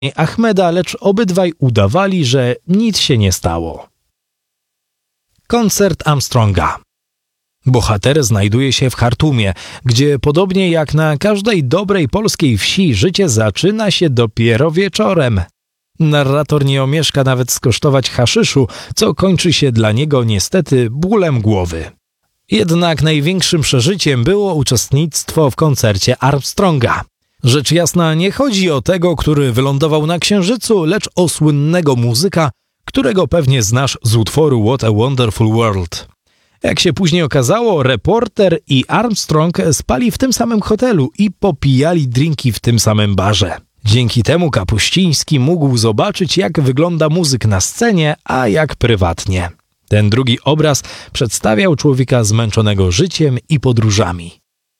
Ahmeda, lecz obydwaj udawali, że nic się nie stało. Koncert Armstronga. Bohater znajduje się w Chartumie, gdzie podobnie jak na każdej dobrej polskiej wsi życie zaczyna się dopiero wieczorem. Narrator nie omieszka nawet skosztować haszyszu, co kończy się dla niego niestety bólem głowy. Jednak największym przeżyciem było uczestnictwo w koncercie Armstronga. Rzecz jasna, nie chodzi o tego, który wylądował na Księżycu, lecz o słynnego muzyka, którego pewnie znasz z utworu What a Wonderful World. Jak się później okazało, reporter i Armstrong spali w tym samym hotelu i popijali drinki w tym samym barze. Dzięki temu Kapuściński mógł zobaczyć, jak wygląda muzyk na scenie, a jak prywatnie. Ten drugi obraz przedstawiał człowieka zmęczonego życiem i podróżami.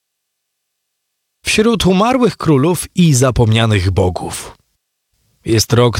Wśród umarłych królów i zapomnianych bogów. Jest rok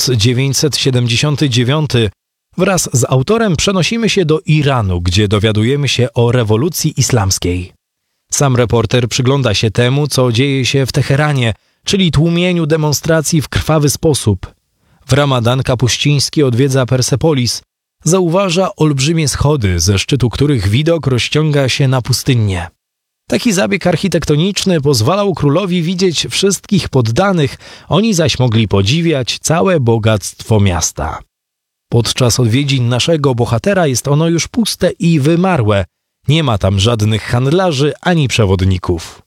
1979. Wraz z autorem przenosimy się do Iranu, gdzie dowiadujemy się o rewolucji islamskiej. Sam reporter przygląda się temu, co dzieje się w Teheranie, czyli tłumieniu demonstracji w krwawy sposób. W Ramadan Kapuściński odwiedza Persepolis. Zauważa olbrzymie schody, ze szczytu których widok rozciąga się na pustynię. Taki zabieg architektoniczny pozwalał królowi widzieć wszystkich poddanych, oni zaś mogli podziwiać całe bogactwo miasta. Podczas odwiedzin naszego bohatera jest ono już puste i wymarłe. Nie ma tam żadnych handlarzy ani przewodników.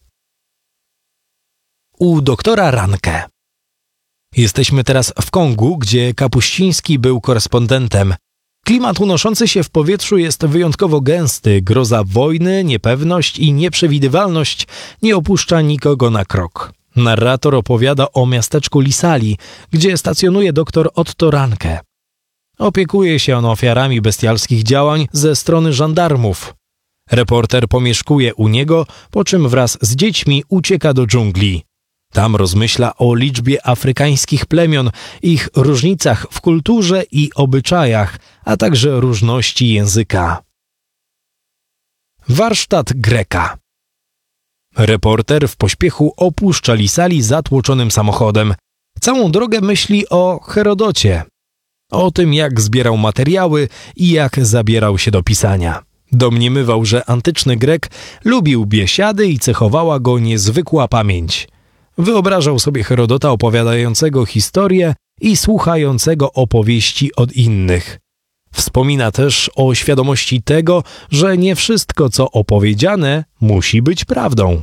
U doktora Ranke. Jesteśmy teraz w Kongu, gdzie Kapuściński był korespondentem. Klimat unoszący się w powietrzu jest wyjątkowo gęsty. Groza wojny, niepewność i nieprzewidywalność nie opuszcza nikogo na krok. Narrator opowiada o miasteczku Lisali, gdzie stacjonuje doktor Otto Ranke. Opiekuje się on ofiarami bestialskich działań ze strony żandarmów. Reporter pomieszkuje u niego, po czym wraz z dziećmi ucieka do dżungli. Tam rozmyśla o liczbie afrykańskich plemion, ich różnicach w kulturze i obyczajach, a także różności języka. Warsztat Greka. Reporter w pośpiechu opuszcza Lisali zatłoczonym samochodem. Całą drogę myśli o Herodocie, o tym, jak zbierał materiały i jak zabierał się do pisania. Domniemywał, że antyczny Grek lubił biesiady i cechowała go niezwykła pamięć. Wyobrażał sobie Herodota opowiadającego historię i słuchającego opowieści od innych. Wspomina też o świadomości tego, że nie wszystko, co opowiedziane, musi być prawdą.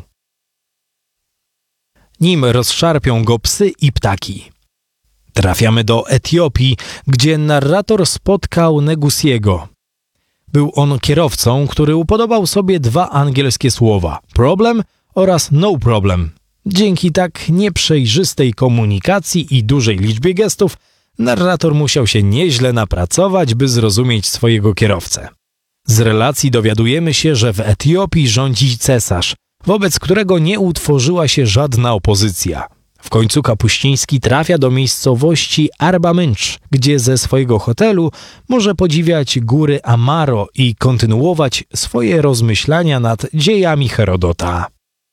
Nim rozszarpią go psy i ptaki. Trafiamy do Etiopii, gdzie narrator spotkał Negusiego. Był on kierowcą, który upodobał sobie dwa angielskie słowa – problem oraz no problem. Dzięki tak nieprzejrzystej komunikacji i dużej liczbie gestów narrator musiał się nieźle napracować, by zrozumieć swojego kierowcę. Z relacji dowiadujemy się, że w Etiopii rządzi cesarz, wobec którego nie utworzyła się żadna opozycja. W końcu Kapuściński trafia do miejscowości Arba Mincz, gdzie ze swojego hotelu może podziwiać góry Amaro i kontynuować swoje rozmyślania nad dziejami Herodota.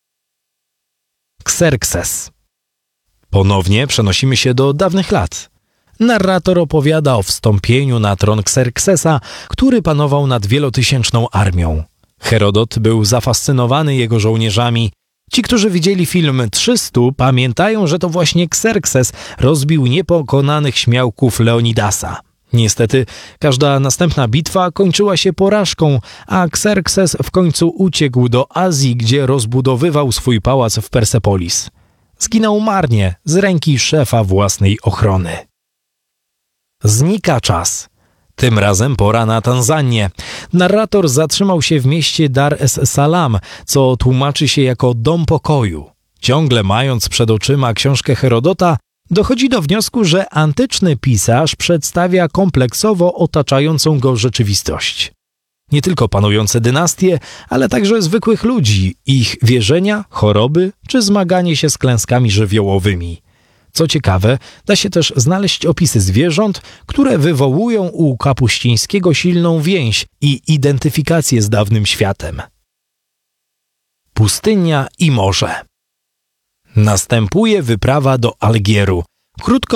Xerxes. Ponownie przenosimy się do dawnych lat. Narrator opowiada o wstąpieniu na tron Xerxesa, który panował nad wielotysięczną armią. Herodot był zafascynowany jego żołnierzami. Ci, którzy widzieli film 300, pamiętają, że to właśnie Xerxes rozbił niepokonanych śmiałków Leonidasa. Niestety, każda następna bitwa kończyła się porażką, a Xerxes w końcu uciekł do Azji, gdzie rozbudowywał swój pałac w Persepolis. Zginął marnie z ręki szefa własnej ochrony. Znika czas. Tym razem pora na Tanzanię. Narrator zatrzymał się w mieście Dar es Salaam, co tłumaczy się jako dom pokoju. Ciągle mając przed oczyma książkę Herodota, dochodzi do wniosku, że antyczny pisarz przedstawia kompleksowo otaczającą go rzeczywistość. Nie tylko panujące dynastie, ale także zwykłych ludzi, ich wierzenia, choroby czy zmaganie się z klęskami żywiołowymi. Co ciekawe, da się też znaleźć opisy zwierząt, które wywołują u Kapuścińskiego silną więź i identyfikację z dawnym światem. Pustynia i morze. Następuje wyprawa do Algieru. Krótko